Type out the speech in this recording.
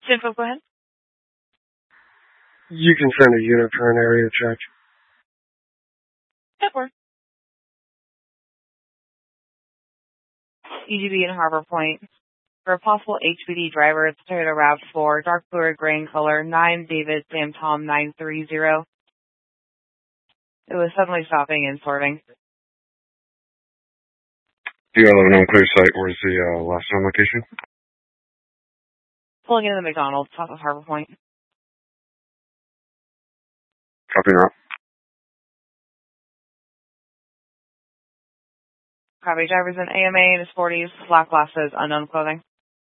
Info, go ahead. You can send a unit for an area check. That works. EGB in Harbor Point. For a possible HPD driver, it's Toyota RAV4, dark blue or gray in color, 9 David Sam Tom 930. It was suddenly stopping and swerving. Do you have an unclear site? Where's the last known location? Pulling into the McDonald's, top of Harbor Point. Copy that. Copy. Driver's in AMA in his 40s, black glasses, unknown clothing.